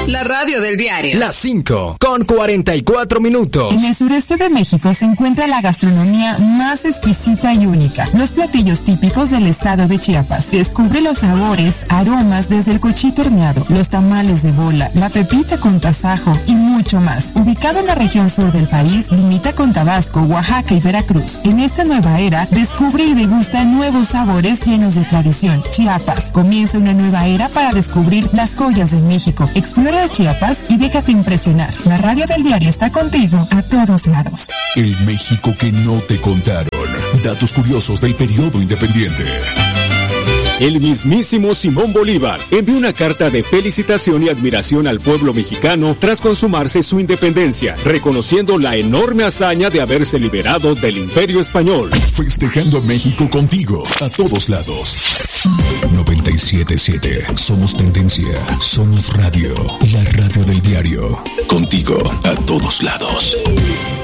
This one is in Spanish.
La radio del diario. Las 5:44. En el sureste de México se encuentra la gastronomía más exquisita y única. Los platillos típicos del estado de Chiapas. Descubre los sabores, aromas desde el cochito horneado, los tamales de bola, la pepita con tasajo y mucho más. Ubicado en la región sur del país, limita con Tabasco, Oaxaca y Veracruz. En esta nueva era, descubre y degusta nuevos sabores llenos de tradición. Chiapas. Comienza una nueva era para descubrir las joyas de México. Explora Chiapas y déjate impresionar. La radio del diario está contigo a todos lados. El México que no te contaron. Datos curiosos del periodo independiente. El mismísimo Simón Bolívar envió una carta de felicitación y admiración al pueblo mexicano tras consumarse su independencia, reconociendo la enorme hazaña de haberse liberado del Imperio Español. Festejando a México contigo, a todos lados. 97.7. Somos tendencia. Somos radio. La radio del diario. Contigo, a todos lados.